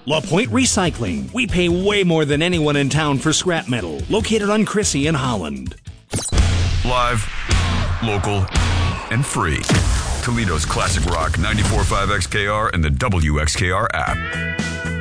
La Pointe Recycling. We pay way more than anyone in town for scrap metal. Located on Crissy in Holland. Live, local, and free. Toledo's classic rock 94.5 XKR and the WXKR app.